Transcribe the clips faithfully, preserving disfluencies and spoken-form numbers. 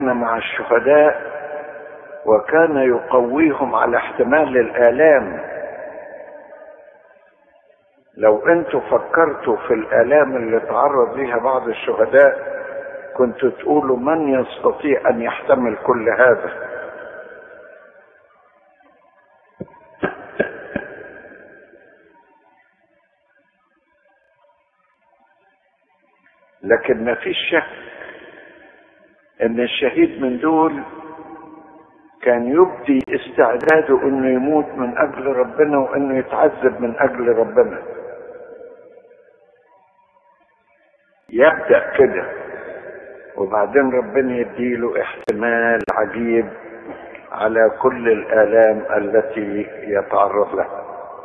مع الشهداء وكان يقويهم على احتمال الآلام. لو انتوا فكرتوا في الآلام اللي تعرض ليها بعض الشهداء كنتوا تقولوا من يستطيع ان يحتمل كل هذا. لكن ما فيش شك ان الشهيد من دول كان يبدي استعداده انه يموت من اجل ربنا وانه يتعذب من اجل ربنا. يبدأ كده وبعدين ربنا يديله احتمال عجيب على كل الآلام التي يتعرض لها.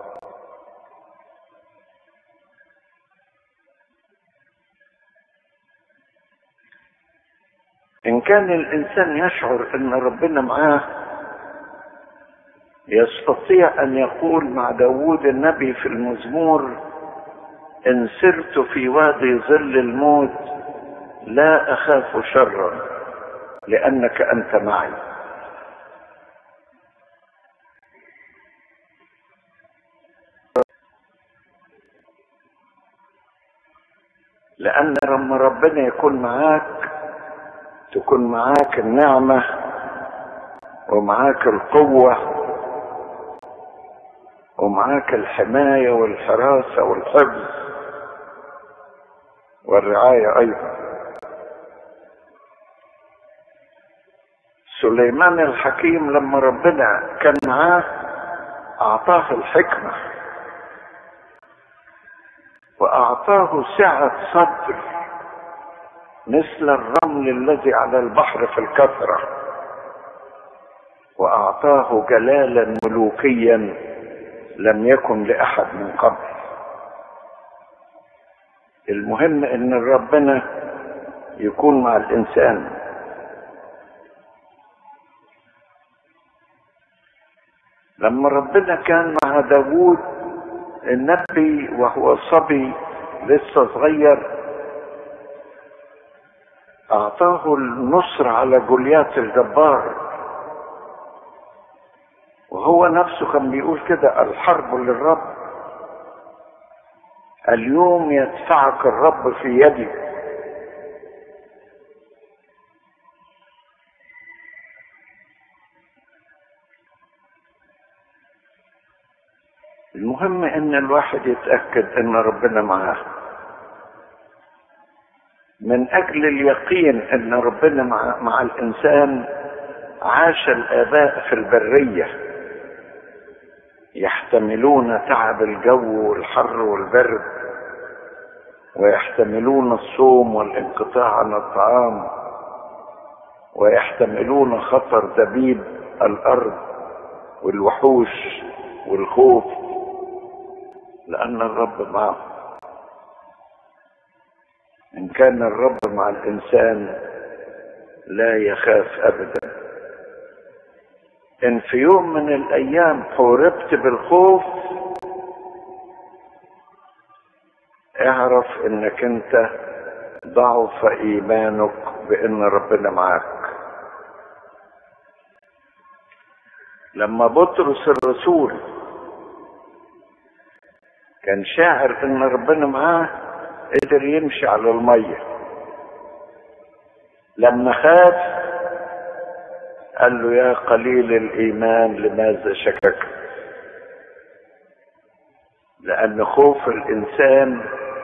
إن كان الإنسان يشعر أن ربنا معاه يستطيع أن يقول مع داود النبي في المزمور: إن سرت في وادي ظل الموت لا أخاف شرا لأنك أنت معي. لأن لما ربنا يكون معاك تكون معاك النعمة ومعاك القوة ومعاك الحماية والحراسة والحفظ والرعاية أيضا. سليمان الحكيم لما ربنا كان معاه أعطاه الحكمة وأعطاه سعة صدر مثل الرمل الذي على البحر في الكثرة، وأعطاه جلالا ملوكيا لم يكن لأحد من قبل. المهم ان ربنا يكون مع الانسان. لما ربنا كان مع داود النبي وهو صبي لسه صغير اعطاه النصر على جوليات الجبار، وهو نفسه كان بيقول كده: الحرب للرب، اليوم يدفعك الرب في يدي. المهم ان الواحد يتأكد ان ربنا معاه من اجل اليقين ان ربنا مع, مع الانسان. عاش الاباء في البرية يحتملون تعب الجو والحر والبرد، ويحتملون الصوم والانقطاع عن الطعام، ويحتملون خطر دبيب الارض والوحوش والخوف، لان الرب معه. ان كان الرب مع الانسان لا يخاف ابدا. ان في يوم من الايام حوربت بالخوف اعرف انك انت ضعف ايمانك بان ربنا معاك. لما بطرس الرسول كان شاعر ان ربنا معاه قدر يمشي على المية، لما خاف قال له: يا قليل الايمان لماذا شككت؟ لان خوف الانسان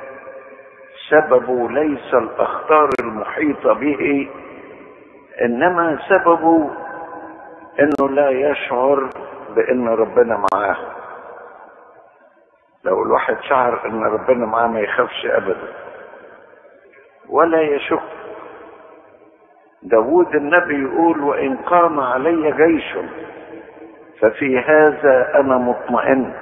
سببه ليس الاخطار المحيطة به، انما سببه انه لا يشعر بان ربنا معاه. لو الواحد شعر ان ربنا معاه ما يخافش ابدا ولا يشك. داود النبي يقول: وان قام علي جيش ففي هذا انا مطمئن،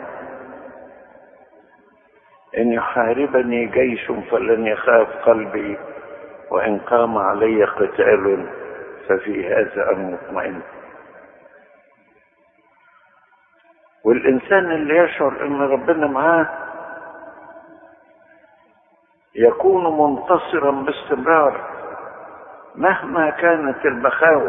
ان يحاربني جيش فلن يخاف قلبي، وان قام علي قتال ففي هذا انا مطمئن. والإنسان اللي يشعر إن ربنا معاه يكون منتصرا باستمرار. مهما كانت المخاوف